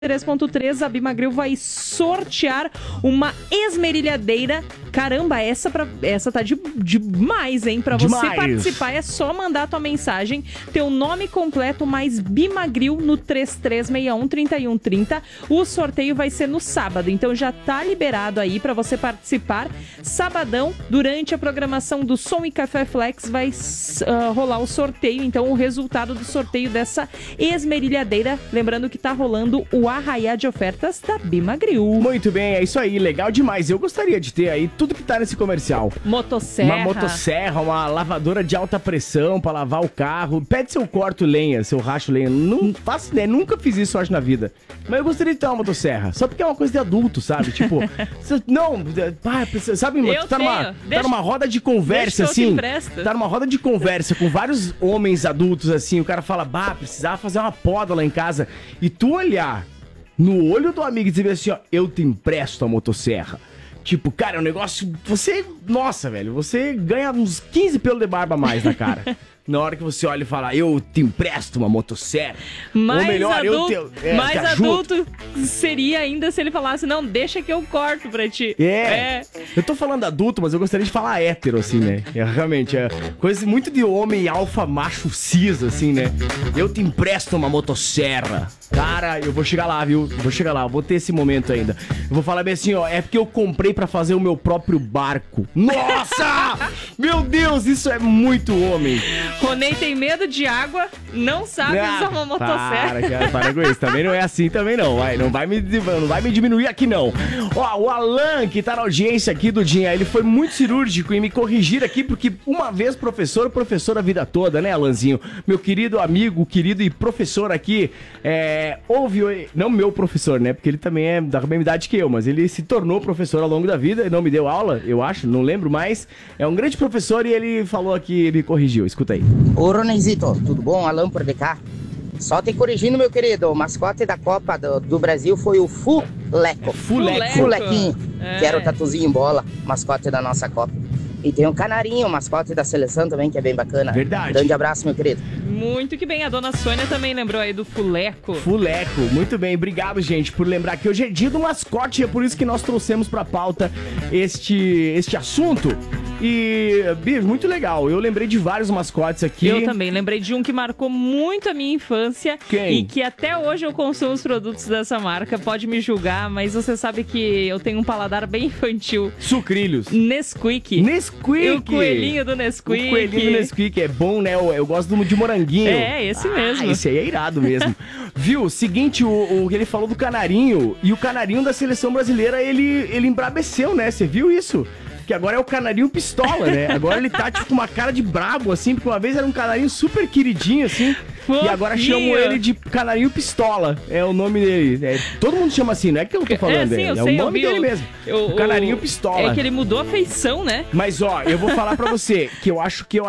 3.3, a Bimagril vai sortear uma esmerilhadeira. Caramba, essa tá demais, hein? Pra você participar, é só mandar tua mensagem, teu nome completo mais Bimagril no 3361-3130. O sorteio vai ser no sábado, então já tá liberado aí pra você participar. Sabadão, durante a programação do Som e Café Flex, vai rolar o sorteio, então o resultado do sorteio dessa esmerilhadeira. Lembrando que tá rolando o arraiá de ofertas da Bimagril. Muito bem, é isso aí, legal demais. Eu gostaria de ter aí tudo que tá nesse comercial. Motosserra. Uma motosserra, uma lavadora de alta pressão pra lavar o carro. Pede se eu corto lenha, se eu racho lenha. Não faço ideia, nunca fiz isso, acho, na vida. Mas eu gostaria de ter uma motosserra. Só porque é uma coisa de adulto, sabe? Tipo, não, sabe, tu tá numa roda de conversa, assim. Tá numa roda de conversa com vários homens adultos, assim. O cara fala, precisava fazer uma poda lá em casa. E tu olhar no olho do amigo e dizer assim, ó, eu te empresto a motosserra. Tipo, cara, é um negócio... Nossa, velho, você ganha uns 15 pelos de barba a mais na cara. Na hora que você olha e fala, eu te empresto uma motosserra. Ou melhor, mais adulto seria ainda se ele falasse, não, deixa que eu corto pra ti. Eu tô falando adulto, mas eu gostaria de falar hétero, assim, né? Realmente, é coisa muito de homem alfa macho cis, assim, né? Eu te empresto uma motosserra. Cara, eu vou chegar lá, viu? Vou ter esse momento ainda. Eu vou falar bem assim, ó, é porque eu comprei pra fazer o meu próprio barco. Nossa! Meu Deus, isso é muito homem. Ronei tem medo de água, não sabe usar uma motosserra. Para com isso, também não é assim, também não. Não vai me diminuir aqui, não. Ó, o Alan, que tá na audiência aqui do Dinha, ele foi muito cirúrgico em me corrigir aqui, porque uma vez professor a vida toda, né, Alanzinho? Meu querido amigo, querido e professor aqui, não meu professor, né, porque ele também é da mesma idade que eu, mas ele se tornou professor ao longo da vida, não me deu aula, eu acho, não lembro mais. É um grande professor e ele falou aqui, ele me corrigiu, escuta aí. Ô Ronezito, tudo bom? Alan por cá. Só te corrigindo, meu querido, o mascote da Copa do Brasil foi o Fuleco. Fulequinho, que era o tatuzinho em bola, mascote da nossa Copa. E tem o Canarinho, o mascote da seleção também, que é bem bacana. Verdade. Grande abraço, meu querido. Muito que bem, a dona Sônia também lembrou aí do Fuleco. Fuleco, muito bem, obrigado, gente, por lembrar que hoje é dia do mascote, é por isso que nós trouxemos pra pauta este assunto. E, bicho, muito legal. Eu lembrei de vários mascotes aqui. Eu também lembrei de um que marcou muito a minha infância. Quem? E que até hoje eu consumo os produtos dessa marca. Pode me julgar, mas você sabe que eu tenho um paladar bem infantil. Sucrilhos. Nesquik. O coelhinho do Nesquik. O coelhinho do Nesquik é bom, né? Eu gosto de moranguinho. É, esse mesmo. Esse aí é irado mesmo. Viu? Seguinte, ele falou do canarinho. E o canarinho da seleção brasileira, ele embrabeceu, né? Você viu isso? Que agora é o canarinho pistola, né? Agora ele tá tipo com uma cara de brabo, assim, porque uma vez era um canarinho super queridinho, assim. Fofinho. E agora chamam ele de canarinho pistola. É o nome dele. Todo mundo chama assim, não é que eu tô falando. Sim, o nome dele mesmo. O canarinho pistola. É que ele mudou a feição, né? Mas ó, eu vou falar pra você que eu acho que eu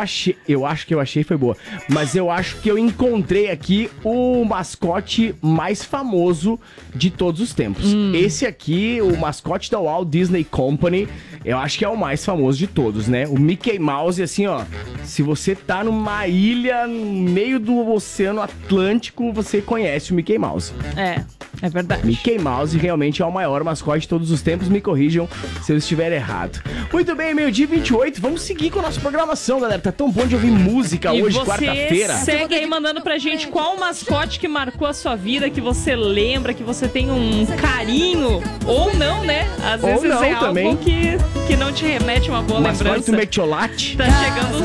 achei foi boa. Mas eu acho que eu encontrei aqui o mascote mais famoso de todos os tempos. Esse aqui, o mascote da Walt Disney Company, eu acho que é o mais famoso de todos, né? O Mickey Mouse, assim, ó. Se você tá numa ilha no meio do Oceano Atlântico, você conhece o Mickey Mouse. É verdade. Mickey Mouse realmente é o maior mascote de todos os tempos. Me corrijam se eu estiver errado. Muito bem, 12h28. Vamos seguir com a nossa programação, galera. Tá tão bom de ouvir música hoje, quarta-feira. Segue aí mandando pra gente qual mascote que marcou a sua vida, que você lembra, que você tem um carinho. Ou não, né? Às vezes não, é algo também. que não te remete a uma boa lembrança. Mascote do Metiolate. Tá chegando